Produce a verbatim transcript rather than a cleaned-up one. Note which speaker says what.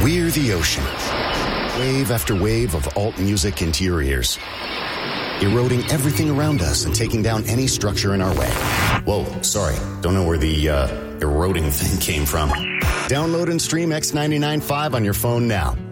Speaker 1: We're the ocean. Wave after wave of alt music into your ears. Eroding everything around us and taking down any structure in our way. Whoa, sorry. Don't know where the uh, eroding thing came from. Download and stream X ninety-nine point five on your phone now.